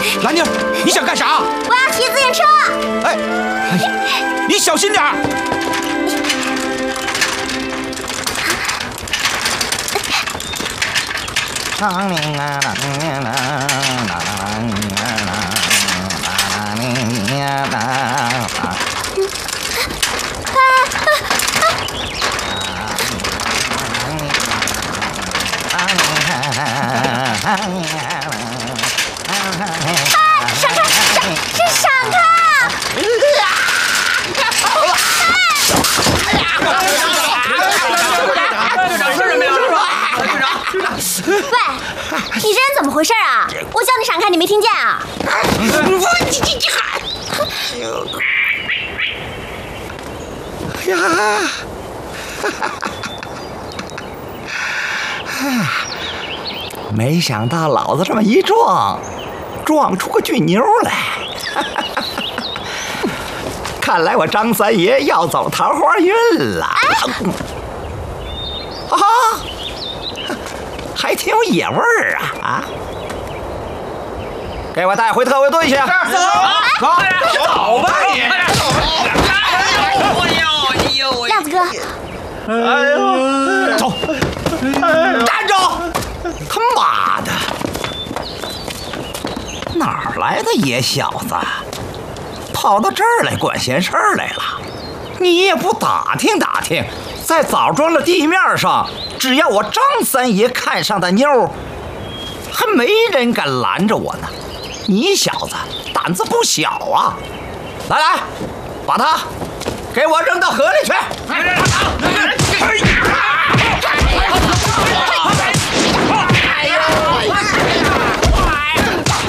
兰妮儿，你想干啥？ 我要骑自行车。 哎，你小心点儿。 闪开！闪开！喂，你这人怎么回事啊？我叫你闪开，你没听见啊？ 呀！没想到老子这么一撞出个俊妞来。看来我张三爷要走桃花运了。啊，还挺有野味儿啊！给我带回特卫队去。走， 走吧你！ 亮子哥， 哎呦，走！站住！他妈的，哪儿来的野小子，跑到这儿来管闲事儿来了？你也不打听打听，在枣庄的地面上，只要我张三爷看上的妞，还没人敢拦着我呢。你小子胆子不小啊！来，把他给我扔到河里去！